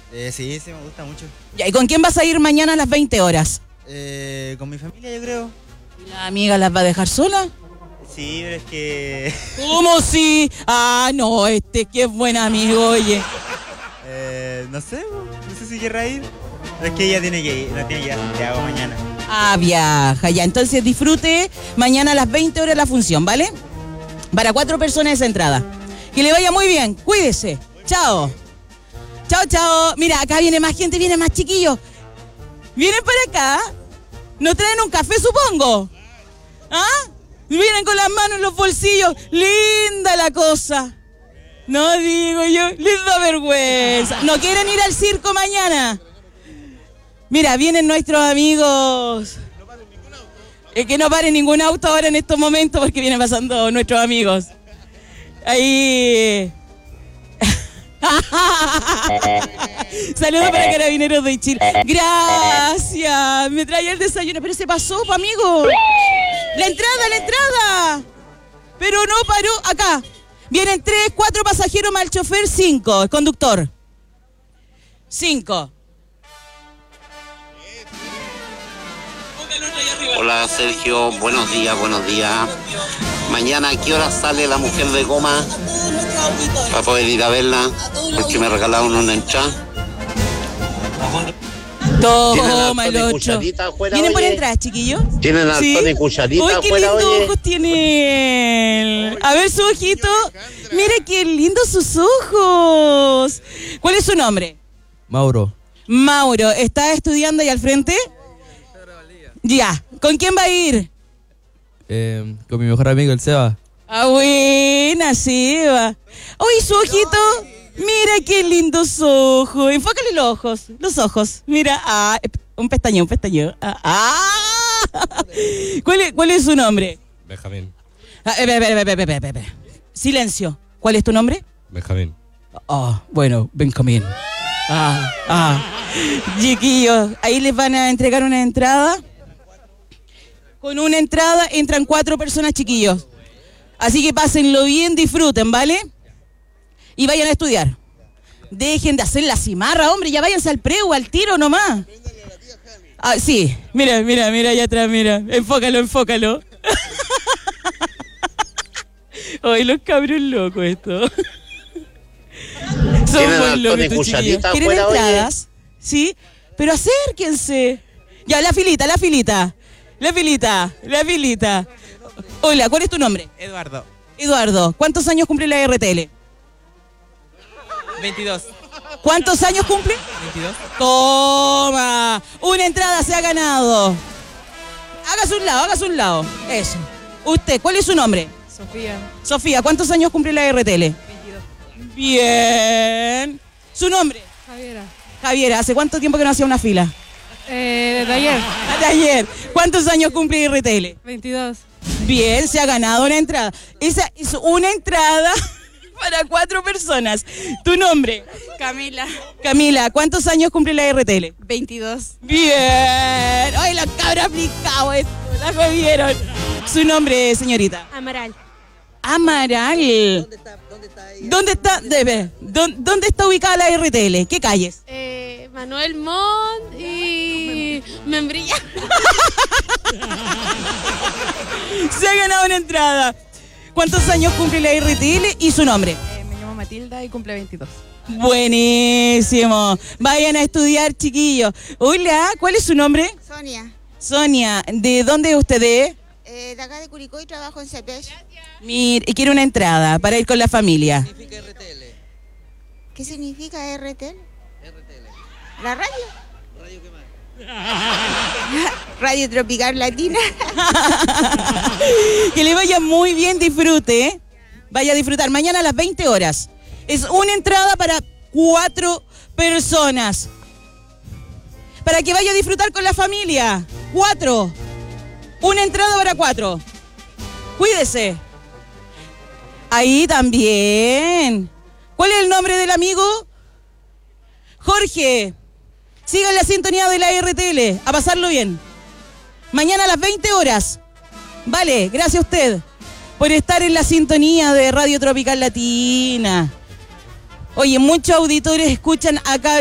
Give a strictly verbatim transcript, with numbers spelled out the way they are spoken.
Eh, sí, sí, me gusta mucho. Ya, ¿y con quién vas a ir mañana a las veinte horas? Eh, con mi familia, yo creo. ¿Y la amiga las va a dejar sola? Sí, pero es que... ¿Cómo si? Ah, no, este que es buen amigo, oye. eh, no sé, no sé si querrá ir. Pero es que ella tiene que ir, no tiene que ir a Santiago mañana. Ah, viaja, ya. Entonces disfrute mañana a las veinte horas la función, ¿vale? Para cuatro personas esa entrada. Que le vaya muy bien, cuídese. Chao. Chao, chao. Mira, acá viene más gente, viene más chiquillos. Vienen para acá. ¿Nos traen un café, supongo? ¿Ah? Vienen con las manos en los bolsillos. Linda la cosa. No digo yo, les da vergüenza. ¿No quieren ir al circo mañana? Mira, vienen nuestros amigos. Es que no pare ningún auto ahora en estos momentos porque vienen pasando nuestros amigos. Ahí. Saludos para Carabineros de Chile. Gracias. Me traía el desayuno, pero se pasó, pa, amigo. La entrada, la entrada. Pero no paró. Acá. Vienen tres, cuatro pasajeros más el chofer, cinco. El conductor. Cinco. Hola Sergio, buenos días, buenos días. Mañana, ¿a qué hora sale la mujer de goma? Para poder ir a verla, porque me regalaron una entrada. Toma el ocho. ¿Vienen por entrar, chiquillos? ¿Tienen ¿Sí? alcohol y cucharita Uy, qué afuera, lindos oye? ojos tiene él. A ver su ojito. Mire qué lindos sus ojos. ¿Cuál es su nombre? Mauro. Mauro. ¿Está estudiando ahí al frente? Ya. ¿Con quién va a ir? Eh, con mi mejor amigo, el Seba. Ah, buena, Seba. Uy, su ojito. Mira qué lindos ojos. Enfócale los ojos. Los ojos. Mira. Ah, un pestañeo, un pestañeo. Ah. ah. ¿Cuál, es, ¿Cuál es su nombre? Benjamín. Ah, eh, espera, espera, espera, espera, espera. Silencio. ¿Cuál es tu nombre? Benjamín. Ah, bueno, Benjamín. Ah, ah. Chiquillos, ahí les van a entregar una entrada. Con una entrada entran cuatro personas, chiquillos. Así que pásenlo bien, disfruten, ¿vale? Y vayan a estudiar. Dejen de hacer la cimarra, hombre, ya váyanse al preu, al tiro nomás. Ah, sí, mira, mira, mira allá atrás, mira. Enfócalo, enfócalo. Ay, los cabros locos estos. Son muy locos estos chiquillos. ¿Quieren entradas? Sí, pero acérquense. Ya, la filita, la filita. La filita, la filita. Hola, ¿cuál es tu nombre? Eduardo. Eduardo, ¿cuántos años cumple la R T L? veintidós. ¿Cuántos años cumple? veintidós. Toma, una entrada se ha ganado. Hágase un lado, hágase un lado. Eso. Usted, ¿cuál es su nombre? Sofía. Sofía, ¿cuántos años cumple la R T L? veintidós. Bien. ¿Su nombre? Javiera. Javiera, ¿hace cuánto tiempo que no hacía una fila? Eh, desde ayer. De ayer. ¿Cuántos años cumple R T L? veintidós. Bien, se ha ganado una entrada. Esa es una entrada para cuatro personas. ¿Tu nombre? Camila. Camila, ¿cuántos años cumple la R T L? veintidós. Bien. Ay, la cabra aplicado esto, la jodieron. ¿Su nombre, señorita? Amaral. Amaral. ¿Dónde está? ¿Dónde está ahí? ¿Dónde está? Debe. ¿Dónde, ¿Dónde está ubicada la R T L? ¿Qué calles? Eh, Manuel Montt y Membrilla. Se ha ganado una entrada. ¿Cuántos años cumple la R T L y su nombre? Eh, me llamo Matilda y cumple veintidós. Buenísimo. Vayan a estudiar, chiquillos. Hola, ¿cuál es su nombre? Sonia, Sonia. ¿De dónde es usted? De? eh, de acá de Curicó y trabajo en Cepech. Mire, quiere una entrada para ir con la familia. ¿Qué significa R T L? ¿Qué significa R T L? R T L. ¿La radio? ¿Radio qué más? Radio Tropical Latina. Que le vaya muy bien, disfrute. ¿eh? Vaya a disfrutar. Mañana a las veinte horas. Es una entrada para cuatro personas. Para que vaya a disfrutar con la familia. Cuatro. Una entrada para cuatro. Cuídese. Ahí también. ¿Cuál es el nombre del amigo? Jorge. Sigan la sintonía de la R T L. A pasarlo bien. Mañana a las veinte horas. Vale, gracias a usted por estar en la sintonía de Radio Tropical Latina. Oye, muchos auditores escuchan acá